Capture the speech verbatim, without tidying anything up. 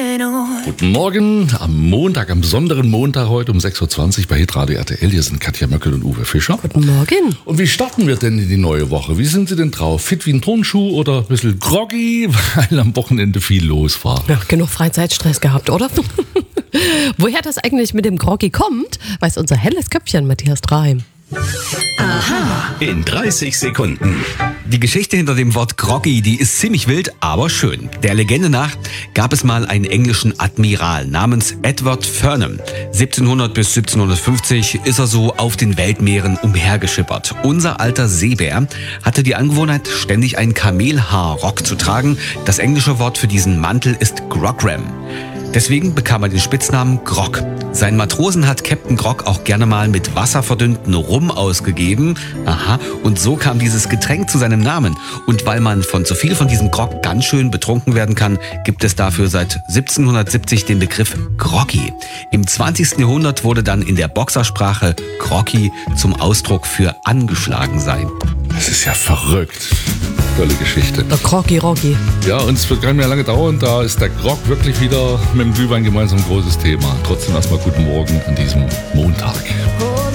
Guten Morgen am Montag, am besonderen Montag heute um sechs Uhr zwanzig bei Hitradio R T L. Hier sind Katja Möckel und Uwe Fischer. Guten Morgen. Und wie starten wir denn in die neue Woche? Wie sind Sie denn drauf? Fit wie ein Turnschuh oder ein bisschen groggy, weil am Wochenende viel los war? Ja, genug Freizeitstress gehabt, oder? Woher das eigentlich mit dem Groggy kommt, weiß unser helles Köpfchen Matthias Draheim. Aha. In dreißig Sekunden. Die Geschichte hinter dem Wort groggy, die ist ziemlich wild, aber schön. Der Legende nach gab es mal einen englischen Admiral namens Edward Furnham. siebzehnhundert bis siebzehnhundertfünfzig ist er so auf den Weltmeeren umhergeschippert. Unser alter Seebär hatte die Angewohnheit, ständig einen Kamelhaarrock zu tragen. Das englische Wort für diesen Mantel ist Grogram. Deswegen bekam er den Spitznamen Grog. Seinen Matrosen hat Captain Grog auch gerne mal mit wasserverdünnten Rum ausgegeben. Aha, und so kam dieses Getränk zu seinem Namen. Und weil man von zu viel von diesem Grog ganz schön betrunken werden kann, gibt es dafür seit siebzehnhundertsiebzig den Begriff Groggy. Im zwanzigsten Jahrhundert wurde dann in der Boxersprache Groggy zum Ausdruck für angeschlagen sein. Das ist ja verrückt. Tolle Geschichte. Der Groggy Roggy. Ja, und es wird gar nicht mehr lange dauern. Da ist der Grog wirklich wieder mit dem Glühwein gemeinsam ein großes Thema. Trotzdem erstmal guten Morgen an diesem Montag.